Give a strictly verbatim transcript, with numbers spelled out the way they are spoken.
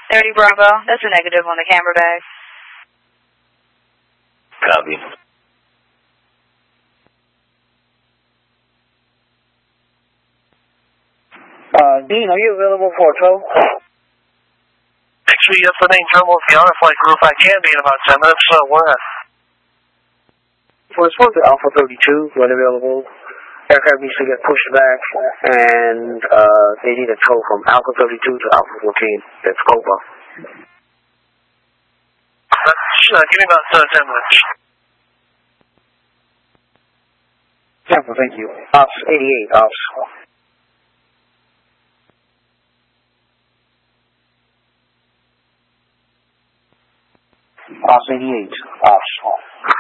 thirty Bravo, that's a negative on the camera bag. Copy. Uh, Dean, are you available for a tow? Actually, yes, I think Jumbo's the honor flight group. I can be in about ten minutes, so we're at. Well, it's to Alpha thirty-two, when available. Aircraft needs to get pushed back, and uh, they need a tow from Alpha thirty-two to Alpha fourteen. That's Copa. That's, uh, give me about uh, ten minutes. Alpha, thank you. Ops eighty-eight, Ops. Ops eighty-eight, Ops.